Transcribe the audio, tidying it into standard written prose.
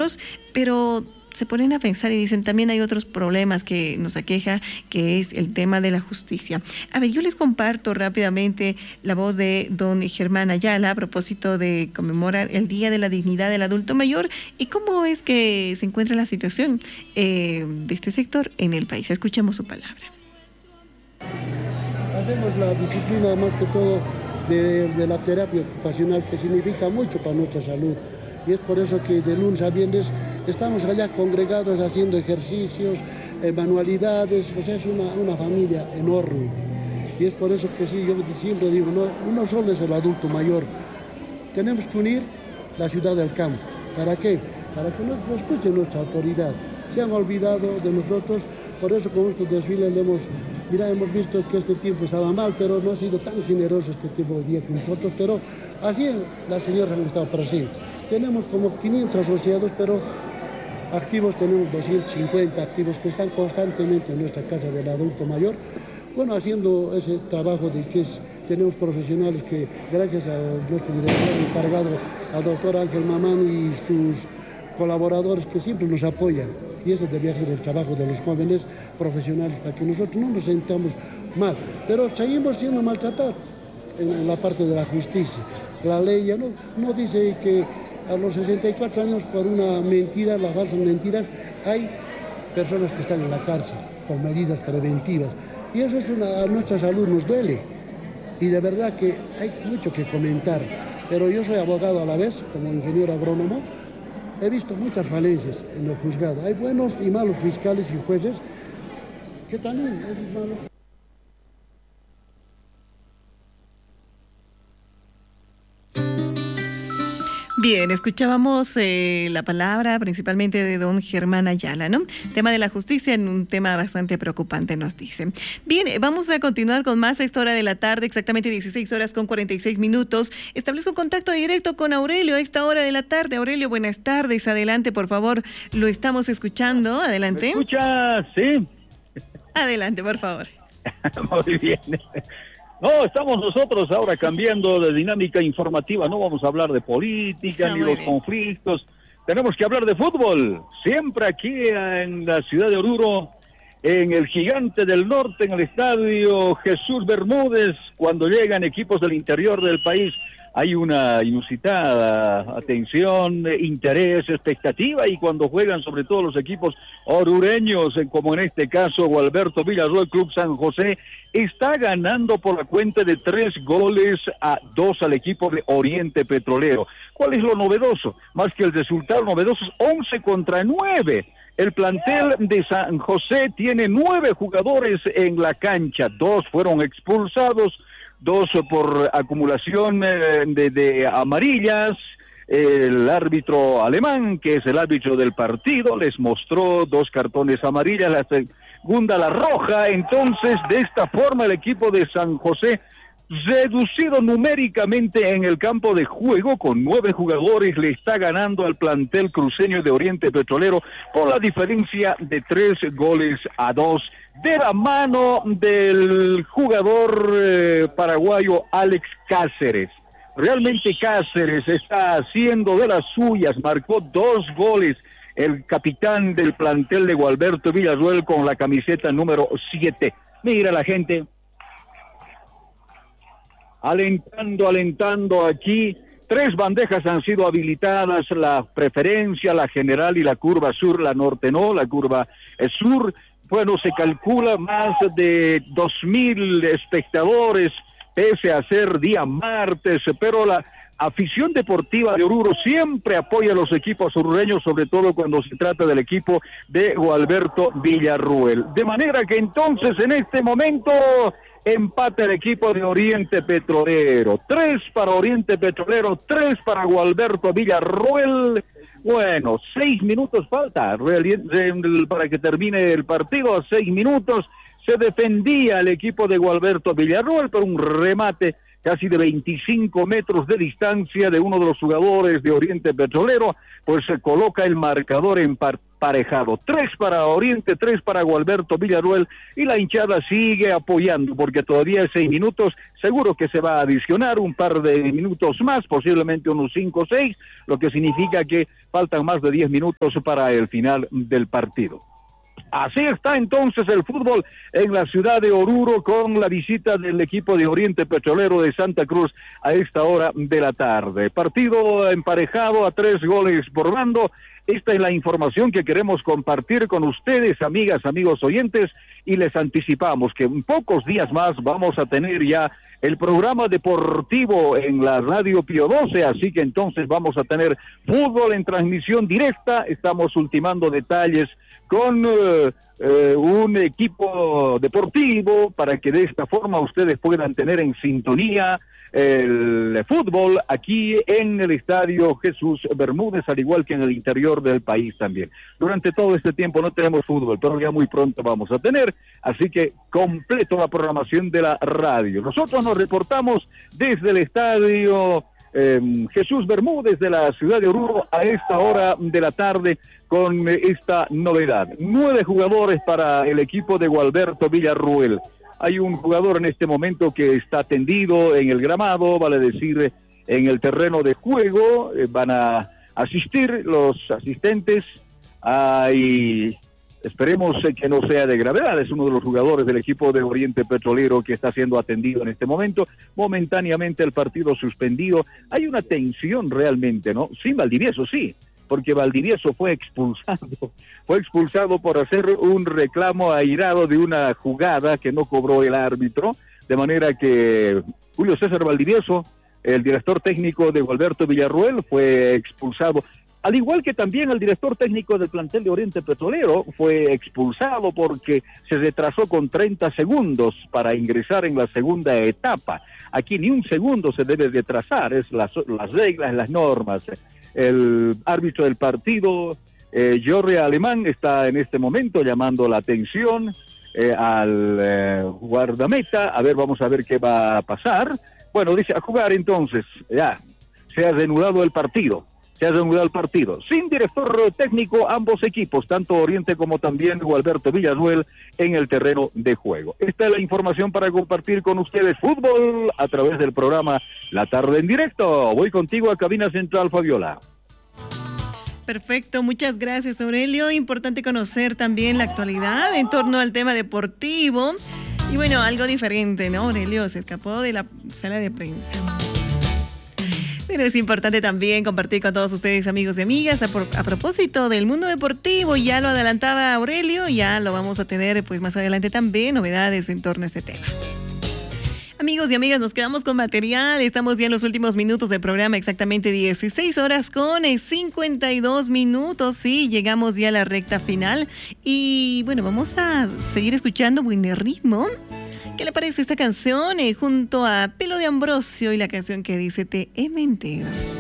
nosotros, pero se ponen a pensar y dicen, también hay otros problemas que nos aqueja, que es el tema de la justicia. A ver, yo les comparto rápidamente la voz de don Germán Ayala a propósito de conmemorar el Día de la Dignidad del Adulto Mayor y cómo es que se encuentra la situación de este sector en el país. Escuchemos su palabra. Hacemos la disciplina más que todo de la terapia ocupacional, que significa mucho para nuestra salud. Y es por eso que de lunes a viernes estamos allá congregados haciendo ejercicios, manualidades, o sea, es una familia enorme. Y es por eso que sí, yo siempre digo, no solo es el adulto mayor, tenemos que unir la ciudad del campo. ¿Para qué? Para que nos escuche nuestra autoridad. Se han olvidado de nosotros, por eso con estos desfiles hemos visto que este tiempo estaba mal, pero no ha sido tan generoso este tipo de día con nosotros, pero así las señoras han estado presentes. Tenemos como 500 asociados, pero activos tenemos 250 activos que están constantemente en nuestra casa del adulto mayor, bueno, haciendo ese trabajo de que tenemos profesionales que, gracias a nuestro director encargado, al doctor Ángel Mamán y sus colaboradores que siempre nos apoyan. Y ese debía ser el trabajo de los jóvenes profesionales, para que nosotros no nos sentamos mal. Pero seguimos siendo maltratados en la parte de la justicia. La ley ya no dice que a los 64 años por una mentira, las falsas mentiras, hay personas que están en la cárcel por medidas preventivas. Y eso a nuestra salud nos duele. Y de verdad que hay mucho que comentar. Pero yo soy abogado a la vez, como ingeniero agrónomo. He visto muchas falencias en el juzgado. Hay buenos y malos fiscales y jueces que también es malo. Bien, escuchábamos la palabra principalmente de don Germán Ayala, ¿no? Tema de la justicia, en un tema bastante preocupante, nos dice. Bien, vamos a continuar con más a esta hora de la tarde, exactamente 16:46. Establezco contacto directo con Aurelio a esta hora de la tarde. Aurelio, buenas tardes, adelante, por favor, lo estamos escuchando, adelante. ¿Me escuchas? Sí. Adelante, por favor. Muy bien. No, estamos nosotros ahora cambiando de dinámica informativa, no vamos a hablar de política ni los conflictos, tenemos que hablar de fútbol, siempre aquí en la ciudad de Oruro, en el Gigante del Norte, en el estadio Jesús Bermúdez, cuando llegan equipos del interior del país, hay una inusitada atención, interés, expectativa, y cuando juegan sobre todo los equipos orureños, como en este caso Gualberto Villarroel, Club San José, está ganando por la cuenta de 3-2 al equipo de Oriente Petrolero. ¿Cuál es lo novedoso? Más que el resultado novedoso, es 11-9. El plantel de San José tiene 9 jugadores en la cancha, 2 fueron expulsados, 2 por acumulación de amarillas. El árbitro alemán, que es el árbitro del partido, les mostró 2 cartones amarillas, la segunda la roja. Entonces, de esta forma, el equipo de San José, reducido numéricamente en el campo de juego, con 9 jugadores, le está ganando al plantel cruceño de Oriente Petrolero por la diferencia de 3-2, de la mano del jugador paraguayo Alex Cáceres. Realmente Cáceres está haciendo de las suyas, marcó 2 goles, el capitán del plantel de Gualberto Villarroel con la camiseta número 7. Mira la gente alentando aquí. 3 bandejas han sido habilitadas, la preferencia, la general y la curva sur, la norte no, la curva sur. Bueno, se calcula más de 2,000 espectadores, pese a ser día martes, pero la afición deportiva de Oruro siempre apoya a los equipos orureños, sobre todo cuando se trata del equipo de Gualberto Villarroel. De manera que entonces en este momento empata el equipo de Oriente Petrolero. 3 para Oriente Petrolero, 3 para Gualberto Villarroel. Bueno, 6 minutos falta para que termine el partido. A 6 minutos se defendía el equipo de Gualberto Villarroel por un remate casi de 25 metros de distancia de uno de los jugadores de Oriente Petrolero, pues se coloca el marcador emparejado. 3 para Oriente, 3 para Gualberto Villarroel, y la hinchada sigue apoyando porque todavía hay 6 minutos, seguro que se va a adicionar un par de minutos más, posiblemente unos 5 o 6, lo que significa que faltan más de 10 minutos para el final del partido. Así está entonces el fútbol en la ciudad de Oruro, con la visita del equipo de Oriente Petrolero de Santa Cruz a esta hora de la tarde. Partido emparejado a 3 goles por bando. Esta es la información que queremos compartir con ustedes, amigas, amigos oyentes, y les anticipamos que en pocos días más vamos a tener ya el programa deportivo en la Radio Pío 12, así que entonces vamos a tener fútbol en transmisión directa. Estamos ultimando detalles con un equipo deportivo para que de esta forma ustedes puedan tener en sintonía el fútbol aquí en el Estadio Jesús Bermúdez, al igual que en el interior del país también. Durante todo este tiempo no tenemos fútbol, pero ya muy pronto vamos a tener, así que completo la programación de la radio. Nosotros nos reportamos desde el Estadio Jesús Bermúdez de la ciudad de Oruro a esta hora de la tarde con esta novedad. 9 jugadores para el equipo de Gualberto Villarroel. Hay un jugador en este momento que está tendido en el gramado, vale decir, en el terreno de juego. Van a asistir los asistentes. Y esperemos que no sea de gravedad. Es uno de los jugadores del equipo de Oriente Petrolero que está siendo atendido en este momento. Momentáneamente el partido suspendido. Hay una tensión realmente, ¿no? Sin Valdivieso, sí, porque Valdivieso fue expulsado por hacer un reclamo airado de una jugada que no cobró el árbitro, de manera que Julio César Valdivieso, el director técnico de Gualberto Villarroel, fue expulsado, al igual que también el director técnico del plantel de Oriente Petrolero fue expulsado porque se retrasó con 30 segundos para ingresar en la segunda etapa. Aquí ni un segundo se debe retrasar, es las reglas, las normas. El árbitro del partido, Jorge Alemán, está en este momento llamando la atención al guardameta. A ver, vamos a ver qué va a pasar. Bueno, dice a jugar entonces, ya, se ha reanudado el partido. Sin director técnico, ambos equipos, tanto Oriente como también Gualberto Villarroel, en el terreno de juego. Esta es la información para compartir con ustedes fútbol a través del programa La Tarde en Directo. Voy contigo a Cabina Central, Fabiola. Perfecto, muchas gracias, Aurelio. Importante conocer también la actualidad en torno al tema deportivo. Y bueno, algo diferente, ¿no? Aurelio se escapó de la sala de prensa. Pero es importante también compartir con todos ustedes, amigos y amigas, a propósito del mundo deportivo. Ya lo adelantaba Aurelio, ya lo vamos a tener pues más adelante también, novedades en torno a este tema. Amigos y amigas, nos quedamos con material. Estamos ya en los últimos minutos del programa, exactamente 16 horas con 52 minutos. Sí, llegamos ya a la recta final. Y bueno, vamos a seguir escuchando buen ritmo. ¿Qué le parece esta canción? Junto a Pelo de Ambrosio y la canción que dice Te he mentido.